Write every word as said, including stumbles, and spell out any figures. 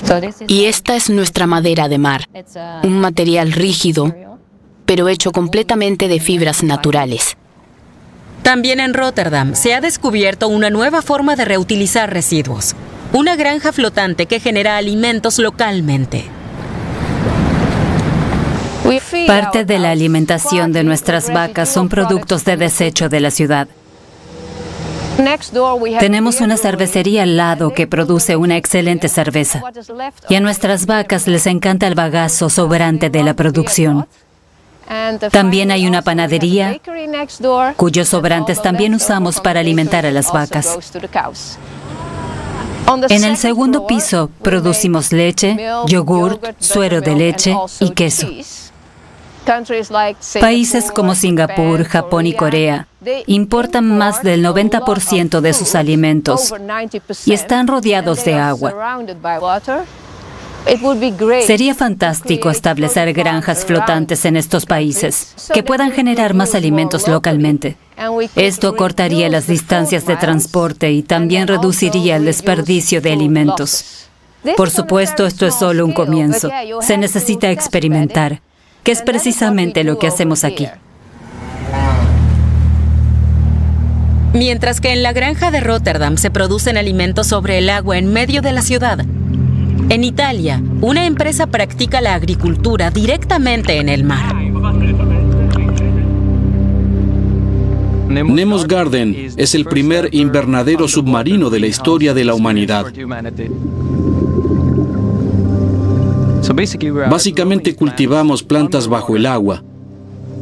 Y esta es nuestra madera de mar, un material rígido, pero hecho completamente de fibras naturales. También en Róterdam se ha descubierto una nueva forma de reutilizar residuos. Una granja flotante que genera alimentos localmente. Parte de la alimentación de nuestras vacas son productos de desecho de la ciudad. Tenemos una cervecería al lado que produce una excelente cerveza. Y a nuestras vacas les encanta el bagazo sobrante de la producción. También hay una panadería, cuyos sobrantes también usamos para alimentar a las vacas. En el segundo piso producimos leche, yogurt, suero de leche y queso. Países como Singapur, Japón y Corea importan más del noventa por ciento de sus alimentos y están rodeados de agua. Sería fantástico establecer granjas flotantes en estos países que puedan generar más alimentos localmente. Esto cortaría las distancias de transporte y también reduciría el desperdicio de alimentos. Por supuesto, esto es solo un comienzo. Se necesita experimentar, que es precisamente lo que hacemos aquí. Mientras que en la granja de Róterdam se producen alimentos sobre el agua en medio de la ciudad, en Italia, una empresa practica la agricultura directamente en el mar. Nemo's Garden es el primer invernadero submarino de la historia de la humanidad. Básicamente cultivamos plantas bajo el agua,